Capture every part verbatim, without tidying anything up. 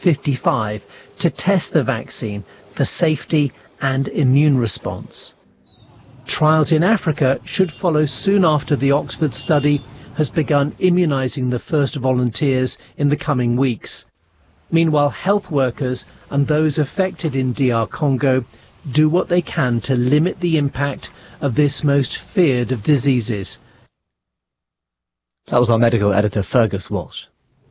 fifty-five to test the vaccine for safety and immune response. Trials in Africa should follow soon after the Oxford study has begun immunising the first volunteers in the coming weeks. Meanwhile, health workers and those affected in D R Congo do what they can to limit the impact of this most feared of diseases. That was our medical editor, Fergus Walsh.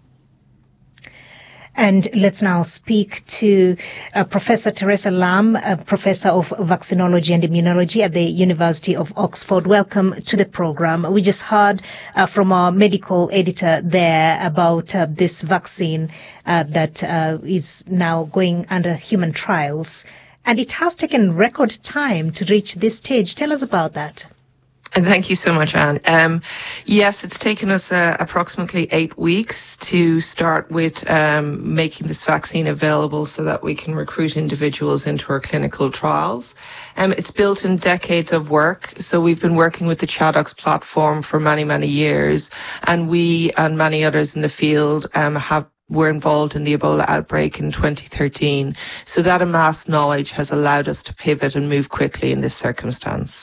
And let's now speak to uh, Professor Teresa Lam, a Professor of Vaccinology and Immunology at the University of Oxford. Welcome to the program. We just heard uh, from our medical editor there about uh, this vaccine uh, that uh, is now going under human trials. And it has taken record time to reach this stage. Tell us about that. And thank you so much, Anne. Um, yes, it's taken us uh, approximately eight weeks to start with um, making this vaccine available so that we can recruit individuals into our clinical trials. Um, it's built in decades of work, so we've been working with the ChAdOx platform for many, many years, and we and many others in the field um, have were involved in the Ebola outbreak in twenty thirteen. So that amassed knowledge has allowed us to pivot and move quickly in this circumstance.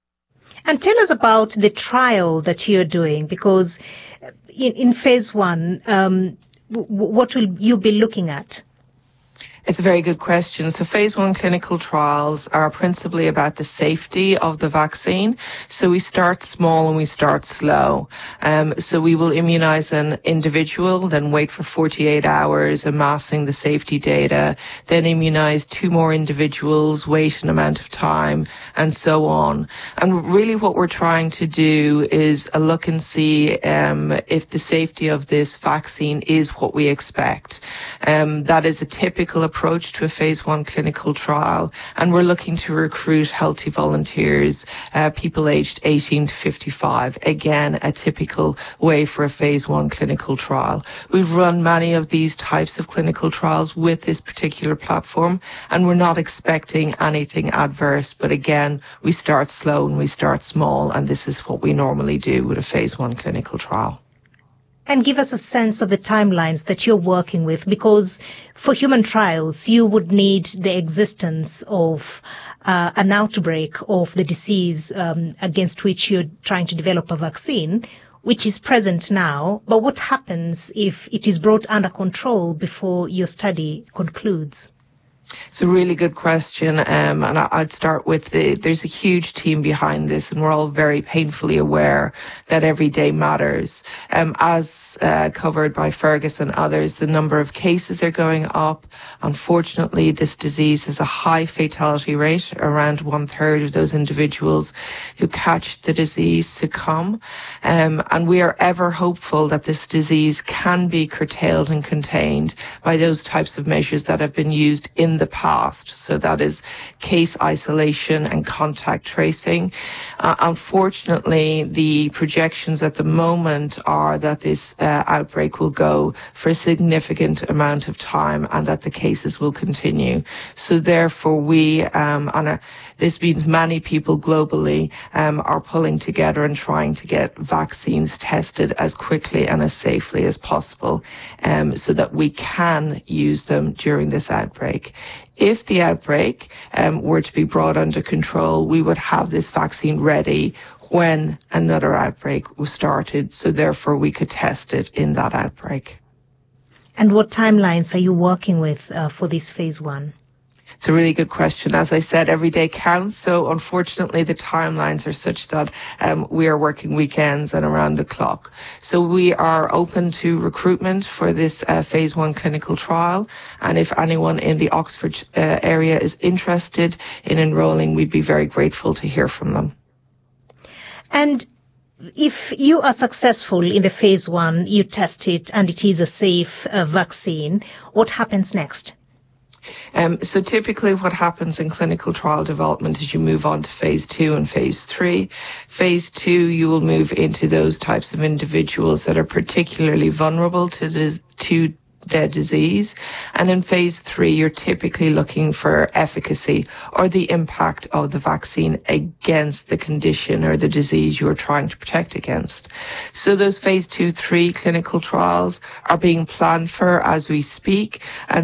And tell us about the trial that you're doing, because in, in phase one, um, w- what will you be looking at? It's a very good question. So phase one clinical trials are principally about the safety of the vaccine. So we start small and we start slow. Um, so we will immunize an individual, then wait for forty-eight hours, amassing the safety data, then immunize two more individuals, wait an amount of time, and so on. And really what we're trying to do is a look and see um, if the safety of this vaccine is what we expect. Um, that is a typical approach to a phase one clinical trial, and we're looking to recruit healthy volunteers, uh, people aged eighteen to fifty-five. Again, a typical way for a phase one clinical trial. We've run many of these types of clinical trials with this particular platform, and we're not expecting anything adverse, but again, we start slow and we start small, and this is what we normally do with a phase one clinical trial. And give us a sense of the timelines that you're working with, because for human trials, you would need the existence of uh, an outbreak of the disease um, against which you're trying to develop a vaccine, which is present now. But what happens if it is brought under control before your study concludes? It's a really good question, um, and I'd start with the, there's a huge team behind this, and we're all very painfully aware that every day matters. Um, as uh, covered by Fergus and others, the number of cases are going up. Unfortunately, this disease has a high fatality rate. Around one third of those individuals who catch the disease succumb. Um, and we are ever hopeful that this disease can be curtailed and contained by those types of measures that have been used in the past. So that is case isolation and contact tracing. Uh, unfortunately, the projections at the moment are that this uh, outbreak will go for a significant amount of time and that the cases will continue. So therefore, we, um, on a, this means many people globally um, are pulling together and trying to get vaccines tested as quickly and as safely as possible um, so that we can use them during this outbreak. If the outbreak um, were to be brought under control, we would have this vaccine ready when another outbreak was started, so therefore we could test it in that outbreak. And what timelines are you working with uh, for this phase one? It's a really good question. As I said, every day counts, so unfortunately the timelines are such that um, we are working weekends and around the clock. So we are open to recruitment for this uh, phase one clinical trial, and if anyone in the Oxford uh, area is interested in enrolling, we'd be very grateful to hear from them. And if you are successful in the phase one, you test it and it is a safe uh, vaccine, what happens next? Um, so typically what happens in clinical trial development is you move on to phase two and phase three. Phase two, you will move into those types of individuals that are particularly vulnerable to, this, to their disease. And in phase three, you're typically looking for efficacy or the impact of the vaccine against the condition or the disease you're trying to protect against. So those phase two, three clinical trials are being planned for as we speak. And